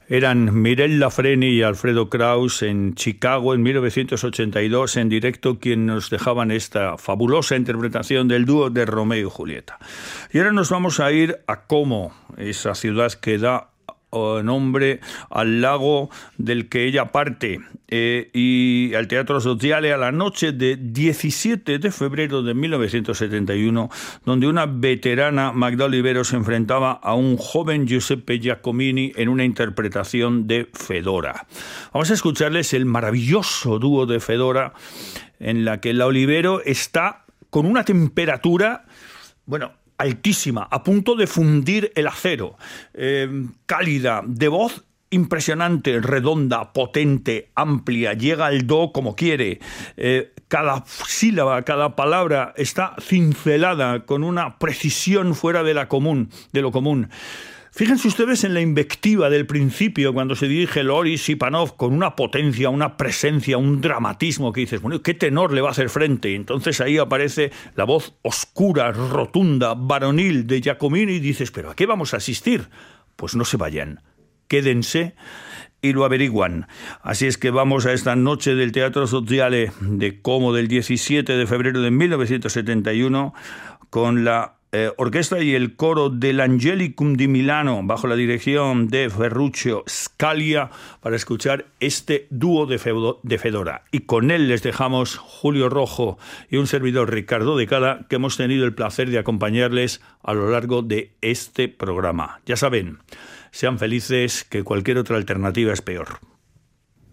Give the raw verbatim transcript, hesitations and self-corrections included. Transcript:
Eran Mireille Lafreni y Alfredo Kraus en Chicago en mil novecientos ochenta y dos, en directo, quien nos dejaban esta fabulosa interpretación del dúo de Romeo y Julieta. Y ahora nos vamos a ir a Como, esa ciudad que da nombre al lago del que ella parte, eh, y al Teatro Sociale a la noche de diecisiete de febrero de mil novecientos setenta y uno, donde una veterana Magda Olivero se enfrentaba a un joven Giuseppe Giacomini en una interpretación de Fedora. Vamos a escucharles el maravilloso dúo de Fedora, en la que la Olivero está con una temperatura, bueno, altísima, a punto de fundir el acero, eh, cálida, de voz impresionante, redonda, potente, amplia, llega al do como quiere, eh, cada sílaba, cada palabra está cincelada con una precisión fuera de la común, de lo común. Fíjense ustedes en la invectiva del principio, cuando se dirige Loris Ipanov con una potencia, una presencia, un dramatismo que dices, bueno, ¿qué tenor le va a hacer frente? Y entonces ahí aparece la voz oscura, rotunda, varonil de Giacomini y dices, ¿pero a qué vamos a asistir? Pues no se vayan, quédense y lo averiguan. Así es que vamos a esta noche del Teatro Sociale de Como del diecisiete de febrero de mil novecientos setenta y uno con la Eh, orquesta y el coro del Angelicum di Milano bajo la dirección de Ferruccio Scalia para escuchar este dúo de, Feudo, de Fedora. Y con él les dejamos Julio Rojo y un servidor Ricardo de Cala, que hemos tenido el placer de acompañarles a lo largo de este programa. Ya saben, sean felices, que cualquier otra alternativa es peor.